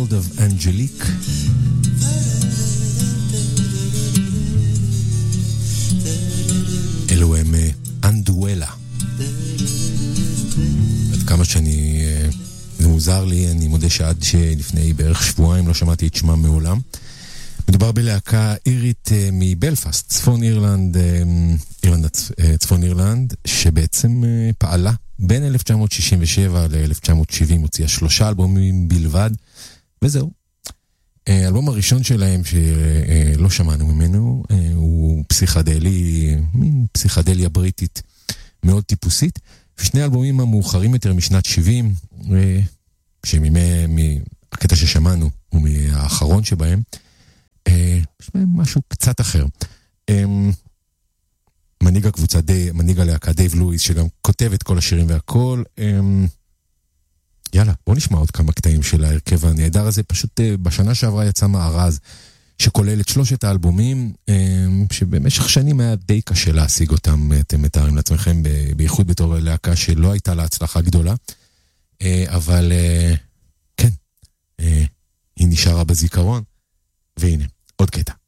of Angelique. אלו הם אנדואלה. עד כמה שאני, זה מוזר לי, אני מודה שעד שלפני בערך שבועיים לא שמעתי את שמם מעולם. מדובר בלהקה אירית מבלפאסט, צפון אירלנד, צפון אירלנד, שבעצם פעלה בין 1967 ל-1970, הוציאה 3 אלבומים בלבד, וזהו. האלבום הראשון שלהם שלא שמענו ממנו, הוא פסיכדלי, מין פסיכדליה בריטית מאוד טיפוסית, ושני האלבומים המאוחרים יותר משנת 70, הקטע ששמענו הוא מהאחרון שבהם, יש בהם משהו קצת אחר. מנהיג הלהקה דייב לואיס, שגם כותב את כל השירים והכל. יאללה, בוא נשמע עוד כמה קטעים של ההרכב הנהדר הזה. פשוט בשנה שעברה יצא מארז שכולל את 3 האלבומים, שבמשך שנים היה די קשה להשיג אותם. אתם מתארים לעצמכם, בייחוד בתור להקה שלא הייתה לה הצלחה גדולה, אבל כן, היא נשארה בזיכרון. והנה, עוד קטע.